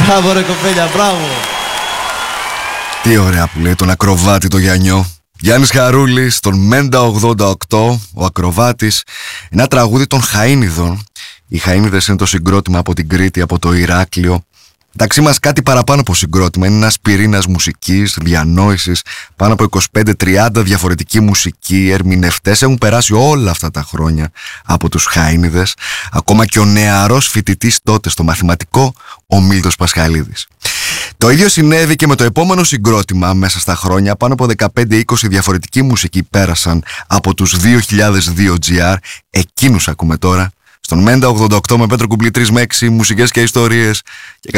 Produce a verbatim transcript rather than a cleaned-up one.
Μπράβο ρε κοπέλια, μπράβο. Τι ωραία που λέει τον ακροβάτη το Γιαννιό. Γιάννης Χαρούλης, τον Μέντα ογδόντα οκτώ, ο ακροβάτης. Ένα τραγούδι των Χαΐνιδων. Οι Χαΐνιδες είναι το συγκρότημα από την Κρήτη, από το Ηράκλειο. Εντάξει μας κάτι παραπάνω από συγκρότημα. Είναι ένας πυρήνας μουσικής, διανόησης. Πάνω από είκοσι πέντε τριάντα διαφορετική μουσική, ερμηνευτές. Έχουν περάσει όλα αυτά τα χρόνια από τους Χαΐνιδες. Ακόμα και ο νεαρός φοιτητής τότε στο μαθηματικό, ο Μίλτος Πασχαλίδης. Το ίδιο συνέβη και με το επόμενο συγκρότημα μέσα στα χρόνια. Πάνω από δεκαπέντε είκοσι διαφορετικοί μουσικοί πέρασαν από τους δύο χιλιάδες δύο τζι αρ. Εκείνους ακούμε τώρα στον Μέντα ογδόντα οκτώ με Πέτρο Κουμπλή τρεις με έξι, μουσικές και ιστορίες. Και